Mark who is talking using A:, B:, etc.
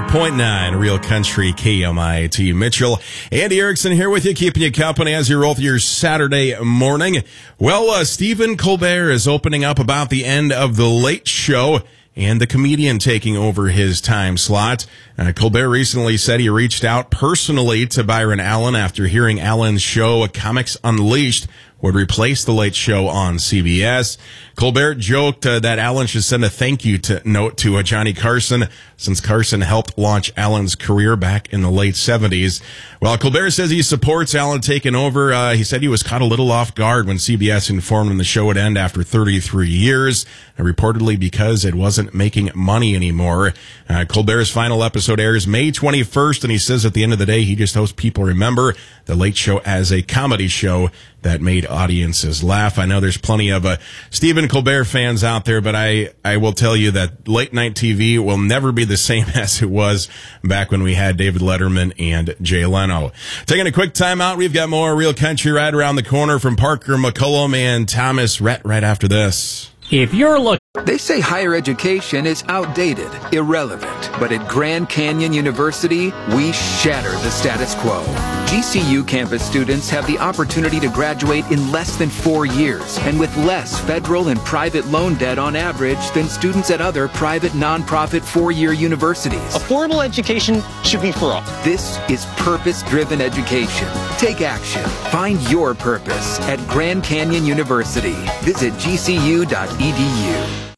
A: 105.9 Real Country KMIT. Mitchell, Andy Erickson here with you, keeping you company as you roll through your Saturday morning. Well, Stephen Colbert is opening up about the end of The Late Show and the comedian taking over his time slot. Colbert recently said he reached out personally to Byron Allen after hearing Allen's show, Comics Unleashed, would replace The Late Show on CBS. Colbert joked that Allen should send a thank you note to Johnny Carson, since Carson helped launch Allen's career back in the late 70s. Well, Colbert says he supports Allen taking over. He said he was caught a little off guard when CBS informed him the show would end after 33 years, reportedly because it wasn't making money anymore. Colbert's final episode airs May 21st, and he says at the end of the day, he just hopes people remember The Late Show as a comedy show that made audiences laugh. I know there's plenty of Stephen Colbert fans out there, but I will tell you that late night TV will never be the same as it was back when we had David Letterman and Jay Leno. Taking a quick time out, we've got more Real Country right around the corner from Parker McCullum and Thomas Rhett right after this.
B: If you're looking...
C: They say higher education is outdated, irrelevant. But at Grand Canyon University, we shatter the status quo. GCU campus students have the opportunity to graduate in less than 4 years and with less federal and private loan debt on average than students at other private nonprofit 4-year universities.
B: Affordable education should be for all.
C: This is purpose-driven education. Take action. Find your purpose at Grand Canyon University. Visit gcu.edu.